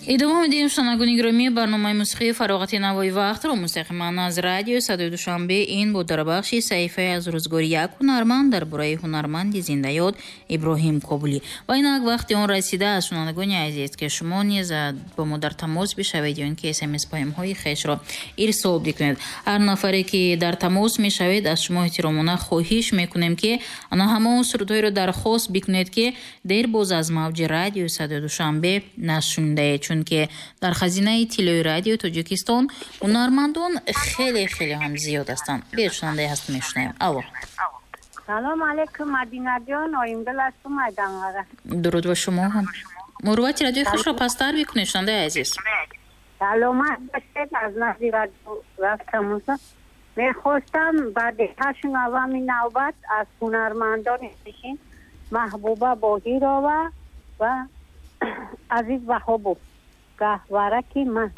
идома медиҳем шунавандагони гиромӣ барномаи мусиқии фароғати навои вақтро мустақиман аз радиои Садои Душанбе. ин бо дарбахши саҳифаи аз рӯзгори як ҳунарманд дар бораи ҳунарманди зиндаёд Иброҳим Кобулӣ. ва инак вақти он расидааст шунавандагони азиз ки шумо низ бо мо дар тамос бишавед ё ин ки смс паёмҳои хешро ирсол бикунед. ҳар нафаре ки дар тамос мешавед аз шумо эҳтиромона хоҳиш мекунем ки ана ҳамон сурудҳоеро дархост бикунед ки дер боз аз мавҷи радиои Садои Душанбе нашундаед, чунки дар хазинаи тиллои радиои Тоҷикистон ҳунармандон хеле ҳам зиёд ҳастанд. беҳед шунавандаи ҳаст мешунавем. алло. салом алейкум мадинаҷон, оимдил ҳастум айданғара. дуруд ба шумо ҳам. муруввати радиои хушро пастар бикунед шунавандаи азиз. саломат бошед. аз назди радио рафтам. мехостам ба деҳа шунавами навбат аз ҳунармандони нишин Маҳбуба Боҳирова ва азиз Ваҳобов. гавҳараки ман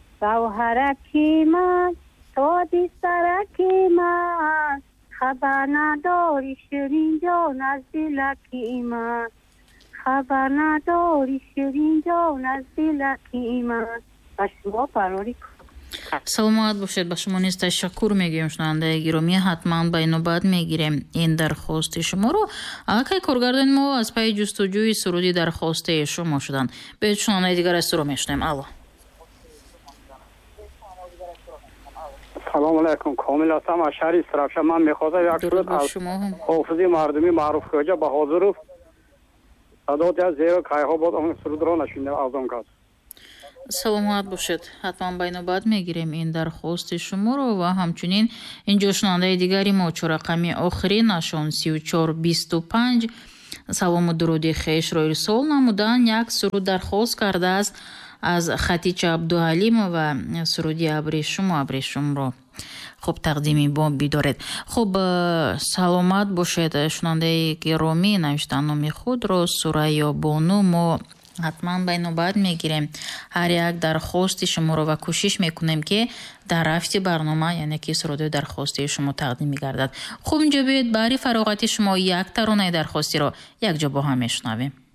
тоди сараки ман хабар надори ширинҷон аз дилаки ман хабар надори ширинҷон аз дилаки ман. ба шумо парори саломат бошед. ба шумо низ ташаккур мегӯем шунавандаи гиромӣ. ҳатман ба инобат мегирем ин дархости шуморо. аллакай коргардони мо аз пайи ҷустуҷӯи суруди дархостаи шумо шуданд. беҳед шунавандаи дигар аз суро мешунем. алло. салому алейкум. комил ҳастам аз шаҳри Истирафша. ман мехостам як суруд аз ҳофизи мардумӣ маъруф хоҷа Баҳодиров садоти аз зеро кайҳо бод он сурудро нашунидем аз он кас. саломат бошед. ҳатман ба инобат мегирем ин дархости шуморо ва ҳамчунин инҷо шунавандаи дигари мо чорақами охирӣ нашон 3425 салому дуруди хешро ирсол намуданд. як суруд дархост кардааст аз Хатича Абдуалимова. суруди абришумро хуб тақдими бо бидоред. хуб саломат бошед шунавандаи гиромӣ. навиштан номи худро Сурайё Бону мо ҳатман ба инобат мегирем ҳар як дархости шуморо ва кӯшиш мекунем ки дар рафти барнома яъне ки сурудои дархости шумо тақдим мегардад. хуб инҷо биёед баҳри фароғати шумо як таронаи дархостиро якҷо бо ҳам мешунавем.